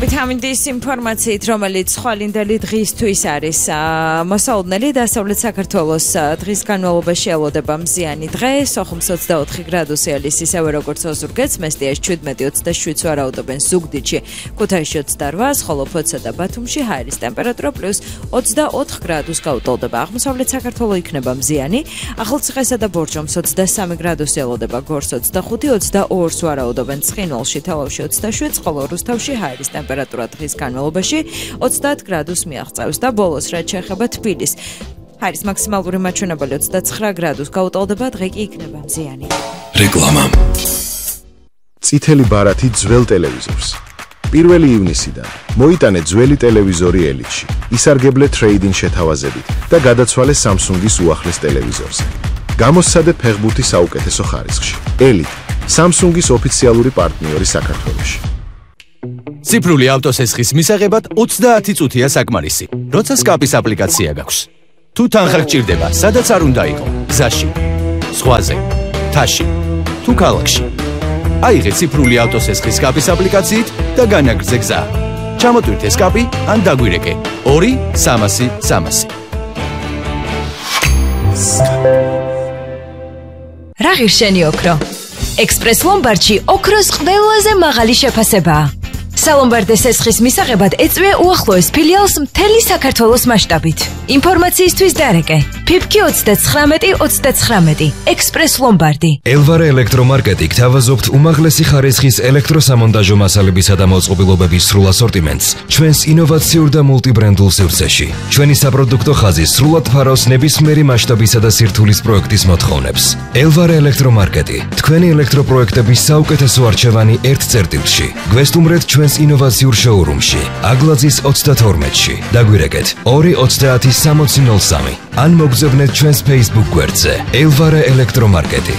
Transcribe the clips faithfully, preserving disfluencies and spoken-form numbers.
მოგესალმებით ამინდის ინფორმაციით, რომელიც ხვალინდელი დღისთვის არის მოსაუდნელი დასავლეთ საქართველოს დღის განმავლობაში ელოდება მზიანი დღე, სოხუმს ოცდაოთხი გრადუსი არის ისევე როგორც ოზურგეთს, მესტიაში შვიდმეტი ოცდაშვიდს ვარაუდობენ ზუგდიდში, ქუთაისში ოცდაოთხ, ხოლო ფოთსა და ბათუმში ჰაერის ტემპერატურა პლუს ოცდაოთხ გრადუსს გაუტოლდება. აღმოსავლეთ საქართველო იქნება მზიანი, ახალციხესა და ბორჯომს ოცდასამი გრადუსი ელოდება, გორს ოცდახუთი, ოცდაორს ვარაუდობენ ცხინვალში, თელავში ოცდაშვიდს, ხოლო რუსთავში ჰაერის ტემპერატურა დღის განმავლობაში ოცდაათ გრადუსს მიაღწევს და ბოლოს რაც შეეხება თბილისს. ჰაერის მაქსიმალური მაჩვენებელი ოცდაცხრა გრადუსს გაუტოლდება, დღე კი იქნება მზიანი. რეკლამა. წითელი ბარათი ძველ ტელევიზორს. პირველი ივნისიდან მოიტანე ძველი ტელევიზორი ელიტში, ისარგებლე ტრეიდინგ შეთავაზებით და გადაცვალე Samsung-ის უახლეს ტელევიზორზე. გამოსცადე ფეხბურთი საუკეთესო ხარისხში. ელიტ, Samsung-ის ოფიციალური პარტნიორი საქართველოში. ციფრული ავტოსესხის მისაღებად ოცდაათი წუთია საკმარისი, როცა სკაპის აპლიკაცია გაქვს. თუ თანხა გჭირდება, სადაც არ უნდა იყო, გზაში, ზღვაზე, მთაში, თუ ქალაქში. აიღე ციფრული ავტოსესხის სკაპის აპლიკაციით და განაგრძე გზა. ჩამოტვირთე სკაპი ან დაგვირეკე ორი სამასი სამასი. რა ღირშენი ოქრო? ექსპრეს ლომბარდში ოქროს ყველაზე მაღალი შეფასებაა. სალომბარდეს ესხის მისაღებად ეწვია უახლოეს ფილიალს მთელი საქართველოს მასშტაბით. ინფორმაციისთვის დარეკე ფიფკი ოცდაცხრამეტი ოცდაცხრამეტი ექსპრეს ლომბარდი. ელვარე ელექტრომარკეტი გთავაზობთ უმაღლესი ხარისხის ელექტროსამონტაჟო მასალებისა და მოწყობილობების სრულ ასორტიმენტს ჩვენს ინოვაციურ და მულტიბრენდულ სივრცეში. ჩვენი საპროდუქტო ხაზი სრულად ფარავს ნებისმიერი მასშტაბისა და სირთულის პროექტის მოთხოვნებს. ელვარე ელექტრომარკეტი თქვენი ელექტროპროექტების საუკეთესო არჩევანი ერთ წერტილში. გვესტუმრეთ ჩვენს ინოვაციურ შოურუმში, აგლაძის ოცდათორმეტში. დაგვირეკეთ ორი ოცდაათი სამოცი ნოლ სამი. ან მოგზავნეთ ჩვენს Facebook გვერდზე ელვარე ელექტრომარკეტი.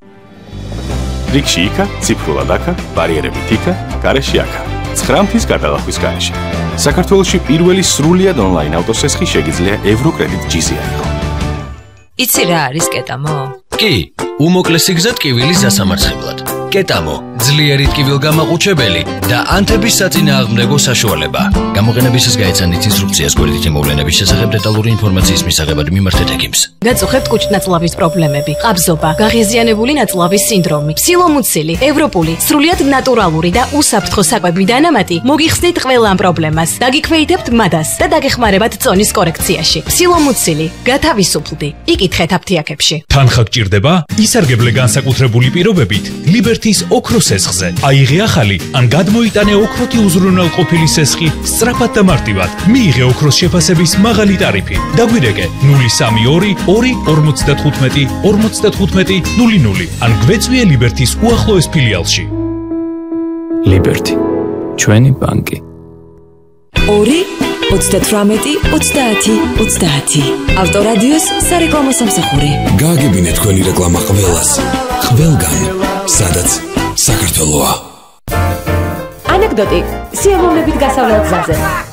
რიგში იქა, ციფრულად აქა, ბარიერებით იქა, გარეში აქა. ცხრა მთის გადალახვის გარეშე. საქართველოში პირველი სრულიად ონლაინ ავტოსესხი შეგიძლია ევროკრედიტ ჯი-ზე აიღო. იცი რა არის კეტამო? კი, უმოკლესი გზა ტკივილის დასამარცხებლად. კეტამო, ძლიერი ტკივილგამაყუჩებელი და ანთების საწინააღმდეგო საშუალება. გამოყენებისას გაეცანით ინსტრუქციას გვერდითი მოვლენების შესახებ დეტალური ინფორმაციის მისაღებად მიმართეთ ექიმს. გაწუხებთ კუჭ-ნაწლავის პრობლემები, ყაბზობა, გაღიზიანებული ნაწლავის სინდრომი, სილომუცილი, ევროპული, სრულიად ნატურალური და უსაფრთხო საკვები დანამატი მოგიხსნით ყველა ამ პრობლემას. დაგიქვეითებთ მადას და დაგეხმარებათ წონის კორექციაში. სილომუცილი, გათავისუფლდი. იკითხეთ აფთიაქებში. თანხა გჭირდება? ისარგებლე განსაკუთრებული პირობებით ლიბერთის ოქროს სესხზე. აიღე ახალი ან გადმოიტანე ოქროთი უზრუნველყოფილი სესხი სწრაფად და მარტივად. მიიღე ოქროს შეფასების მაღალი ტარიფი. დაგვირეკე ნული სამი ორი ორი ორმოცდათხუთმეტი ორმოცდათხუთმეტი ნული ნული ან გვეწვიე ლიბერთის უახლოეს ფილიალში. ლიბერთი, ჩვენი ბანკი. ორი ოცდათვრამეტი ოცდაათი ოცდაათი. ავტორადიოს სარეკლამო სამსახური. გააგებინე თქვენი რეკლამა ყველას, ყველგან, სადაც საქართველოა. ანეკდოტი სიამოვნებით გასავლელ გზაზე.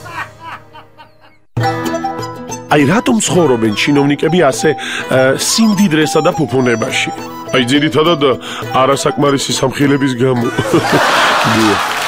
აი რატომ ცხოვრობენ ჩინოვნიკები ასე სიმდიდრესა და ფუფუნებაში? აი ძირითადად არასაკმარისი სამხილების გამო.